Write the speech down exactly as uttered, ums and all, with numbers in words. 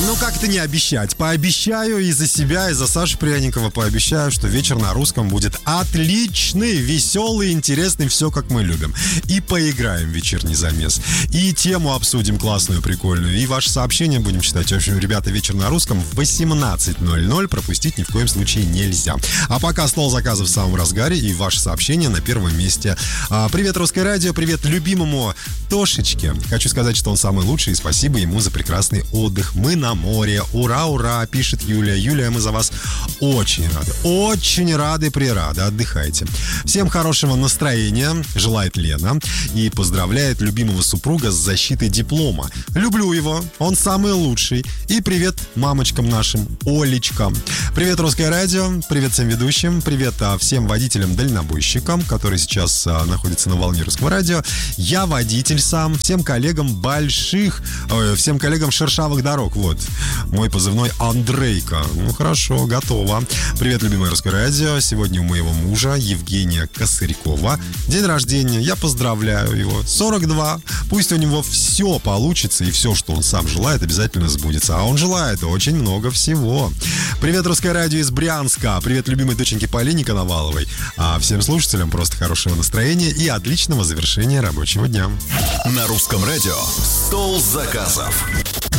Ну как это не обещать? Пообещаю и за себя, и за Сашу Пряникова пообещаю, что вечер на русском будет отличный, веселый, интересный, все как мы любим. И поиграем в вечерний замес, и тему обсудим классную, прикольную, и ваши сообщения будем читать. В общем, ребята, вечер на русском в восемнадцать ноль ноль пропустить ни в коем случае нельзя. А пока стол заказов в самом разгаре, и ваши сообщения на первом месте. А, привет, Русское радио, привет любимому Тошечке. Хочу сказать, что он самый лучший, и спасибо ему за прекрасный отдых. Мы на море. Ура, ура, пишет Юлия. Юлия, мы за вас очень рады. Очень рады, прирады. Отдыхайте. Всем хорошего настроения, желает Лена. И поздравляет любимого супруга с защитой диплома. Люблю его, он самый лучший. И привет мамочкам нашим, Олечкам. Привет, Русское радио. Привет всем ведущим. Привет а, всем водителям-дальнобойщикам, которые сейчас а, находятся на волне Русского радио. Я водитель сам. Всем коллегам больших, э, всем коллегам шершавых дорог. Вот. Мой позывной Андрейка. Ну, хорошо, готово. Привет, любимое Русское радио. Сегодня у моего мужа Евгения Косырькова день рождения. Я поздравляю его. сорок два. Пусть у него все получится, и все, что он сам желает, обязательно сбудется. А он желает очень много всего. Привет, Русское радио из Брянска. Привет, любимой доченьке Полине Коноваловой. А всем слушателям просто хорошего настроения и отличного завершения рабочего дня. На Русском радио «Стол заказов».